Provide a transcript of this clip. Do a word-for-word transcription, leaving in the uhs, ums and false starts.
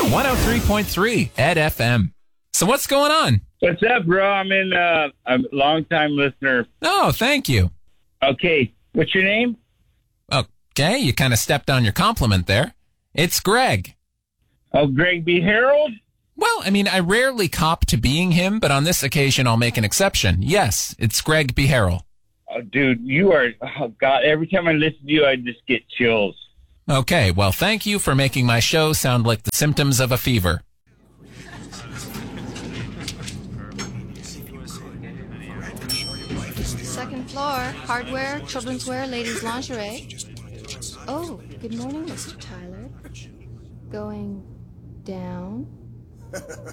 one oh three point three Ed F M. So what's going on? What's up, bro? I'm in. Uh, I'm a long-time listener. Oh, thank you. Okay, what's your name? Okay, you kind of stepped on your compliment there. It's Greg. Oh, Greg B. Harold? Well, I mean, I rarely cop to being him, but on this occasion, I'll make an exception. Yes, it's Greg B. Harold. Oh, dude, you are. Oh, God, every time I listen to you, I just get chills. Okay, well, thank you for making my show sound like the symptoms of a fever. Second floor, hardware, children's wear, ladies' lingerie. Oh, good morning, Mister Tyler. Going down?